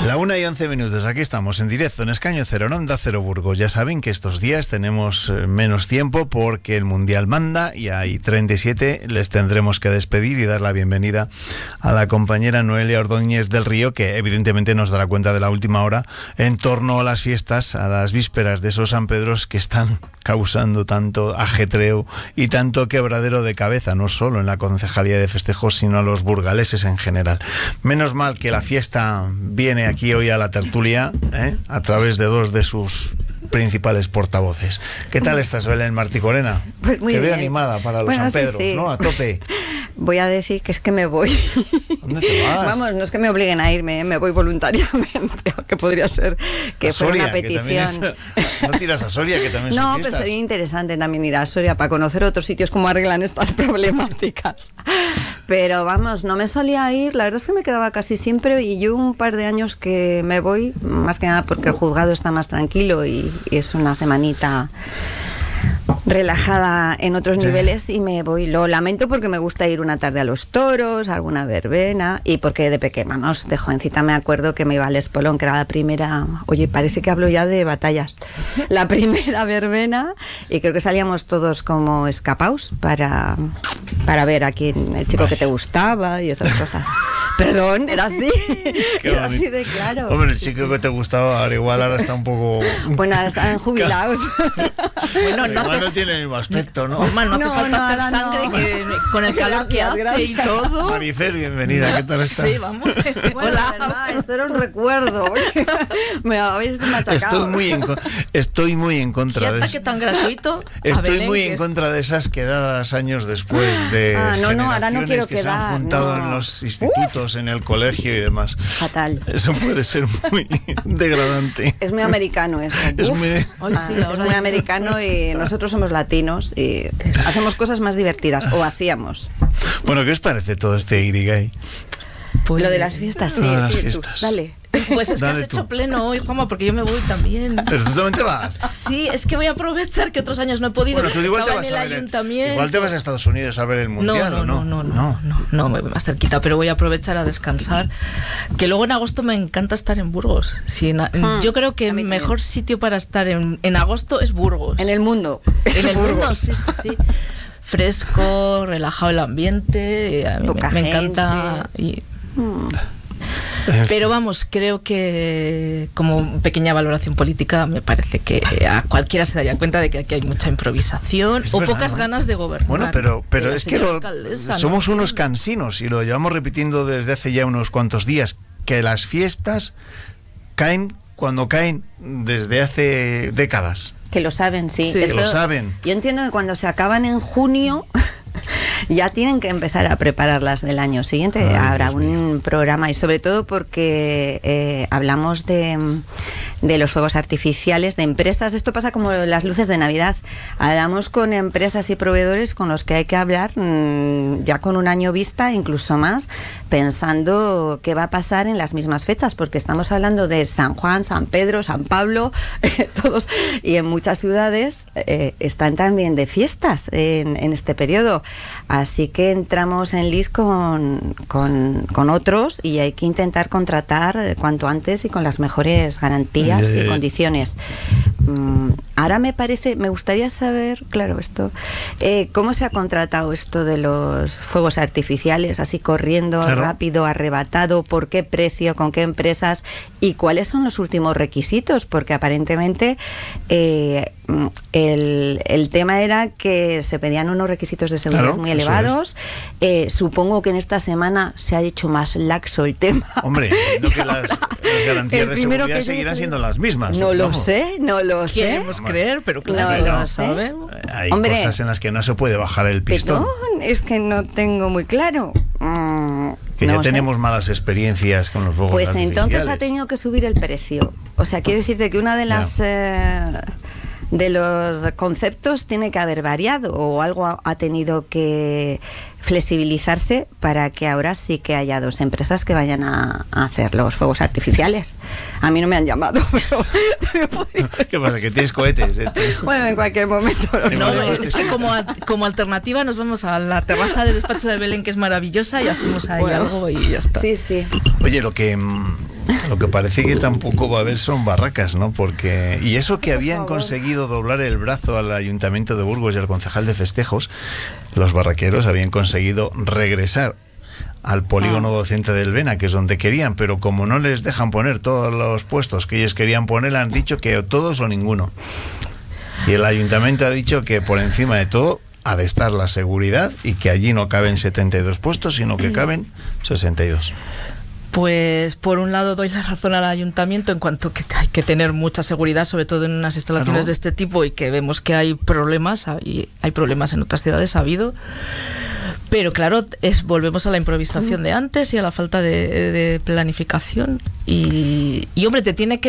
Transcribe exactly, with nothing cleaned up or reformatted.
La una y once minutos, aquí estamos en directo en Escaño Cero, en Onda Cero Burgos. Ya saben que estos días tenemos menos tiempo porque el Mundial manda y hay treinta y siete. Les tendremos que despedir y dar la bienvenida a la compañera Noelia Ordóñez del Río, que evidentemente nos dará cuenta de la última hora en torno a las fiestas, a las vísperas de esos San Pedros que están causando tanto ajetreo y tanto quebradero de cabeza, no solo en la Concejalía de Festejos, sino a los burgaleses en general. Menos mal que la fiesta viene aquí hoy a la tertulia, ¿eh? a través de dos de sus principales portavoces. ¿Qué tal estás, Belén Martí Corena? Pues muy Te veo bien. animada para los Bueno, San sí, Pedros, sí. ¿no? A tope. Voy a decir que es que me voy. ¿Dónde te vas? Vamos, no es que me obliguen a irme, ¿eh? Me voy voluntariamente, que podría ser que A fuera Soria, una que petición. también es- no tiras a Soria, que también son No, pero fiestas. sería interesante también ir a Soria para conocer otros sitios cómo arreglan estas problemáticas. Pero vamos, no me solía ir, la verdad es que me quedaba casi siempre y yo un par de años que me voy, más que nada porque el juzgado está más tranquilo y, y es una semanita relajada en otros Sí. niveles y me voy. Lo lamento porque me gusta ir una tarde a los toros, a alguna verbena, y porque de pequeña, vamos, de jovencita me acuerdo que me iba al Espolón, que era la primera, oye, parece que hablo ya de batallas, la primera verbena, y creo que salíamos todos como escapaos para, para ver a quién, el chico que te gustaba y esas cosas. Perdón, era así, Qué era así bonito. de claro. Hombre, el Sí, chico sí. que te gustaba, ahora igual ahora está un poco... Bueno, ahora están jubilados. Bueno, no igual hace, no tiene el mismo aspecto, ¿no? Norma, no hace No, falta no, hacer ahora sangre no. que con el calor que Gracias, hace y gracias. todo. Marifer, bienvenida, ¿qué tal estás? Sí, vamos. Bueno, la verdad, esto era un recuerdo. Me habéis machacado. Estoy muy en, co- estoy muy en contra de Fíjate que tan gratuito. a Estoy Belén, muy que en es- contra de esas quedadas años después de Ah, no, no, ahora no generaciones quiero que se han quedar, juntado no. en los institutos, en el colegio y demás. Fatal. Eso puede ser muy degradante. Es muy americano eso. Es Uf. muy de- Ay, sí, Ah, es ahora muy ya- americano y nosotros somos latinos y hacemos cosas más divertidas, o hacíamos. Bueno, ¿qué os parece todo este irigay? Pues, Lo de las fiestas, sí. Lo de las sí, tú, fiestas. dale. Pues es que Dale has tú. hecho pleno hoy, Juanma, porque yo me voy también. Pero tú también te vas. Sí, es que voy a aprovechar que otros años no he podido. Bueno, tú porque igual te estaba vas en a el ver el- ayuntamiento. igual te vas a Estados Unidos a ver el No, mundial, no, ¿o no? no, no, no, no, no, me voy más cerquita, pero voy a aprovechar a descansar. Que luego en agosto me encanta estar en Burgos. Sí, en a- Hmm, yo creo que a el mí también. mejor sitio para estar en, en agosto es Burgos. En el mundo. En el mundo, Burgos. sí, sí, sí. Fresco, relajado el ambiente, a mí Poca me, me encanta. Y, Mm. pero vamos, creo que como pequeña valoración política me parece que a cualquiera se daría cuenta de que aquí hay mucha improvisación Es o verdad, pocas ¿no? ganas de gobernar. Bueno, pero, de pero la es que señora lo- alcaldesa, ¿no? somos unos cansinos y lo llevamos repitiendo desde hace ya unos cuantos días, que las fiestas caen cuando caen desde hace décadas. Que lo saben, sí. Sí. Que lo saben. Yo entiendo que cuando se acaban en junio ya tienen que empezar a prepararlas del año siguiente. Ay, Habrá Dios un programa y sobre todo porque eh, hablamos de, de los fuegos artificiales, de empresas. Esto pasa como las luces de Navidad. Hablamos con empresas y proveedores con los que hay que hablar mmm, ya con un año vista, incluso más, pensando qué va a pasar en las mismas fechas, porque estamos hablando de San Juan, San Pedro, San Pablo, todos, y en muchas ciudades eh, están también de fiestas en, en este periodo. Así que entramos en liz con, con, con otros y hay que intentar contratar cuanto antes y con las mejores garantías Eh. y condiciones. Mm, ahora me parece, me gustaría saber, claro, esto, eh, cómo se ha contratado esto de los fuegos artificiales, así corriendo Claro. rápido, arrebatado, por qué precio, con qué empresas y cuáles son los últimos requisitos, porque aparentemente eh, mm, el, el tema era que se pedían unos requisitos de seguridad Claro, muy eso elevados. Eh, supongo que en esta semana se ha hecho más laxo el tema. Hombre, entiendo que las, las garantías El de primero seguridad que seguirán yo- siendo las mismas. No lo Vamos. sé, no lo sé. Queremos creer, pero claro, No no, lo sé. sabemos. Hay Hombre. cosas en las que no se puede bajar el pistón. Perdón, es que no tengo muy claro. Mm, Que no ya sé. tenemos malas experiencias con los fuegos Pues artificiales. entonces ha tenido que subir el precio. O sea, quiero decirte que una de las eh, de los conceptos tiene que haber variado o algo ha, ha tenido que flexibilizarse para que ahora sí que haya dos empresas que vayan a, a hacer los fuegos artificiales. A mí no me han llamado, pero también podría- ¿Qué pasa? ¿Que tienes cohetes? ¿eh? bueno, en cualquier momento. lo No, No, podemos. es que como, a- como alternativa nos vamos a la terraza del despacho de Belén, que es maravillosa, y hacemos ahí Bueno. algo y ya está. Sí, sí. Oye, lo que mm, Lo que parece que tampoco va a haber son barracas, ¿no? Porque y eso que habían conseguido doblar el brazo al Ayuntamiento de Burgos y al concejal de festejos, los barraqueros habían conseguido regresar al polígono docente del Vena, que es donde querían, pero como no les dejan poner todos los puestos que ellos querían poner, han dicho que todos o ninguno. Y el ayuntamiento ha dicho que por encima de todo ha de estar la seguridad y que allí no caben setenta y dos puestos, sino que caben sesenta y dos. Pues por un lado doy la razón al ayuntamiento en cuanto que hay que tener mucha seguridad, sobre todo en unas instalaciones claro. de este tipo, y que vemos que hay problemas, hay, hay problemas en otras ciudades, ha habido. Pero claro, es volvemos a la improvisación de antes y a la falta de, de planificación. Y, y hombre, te tiene que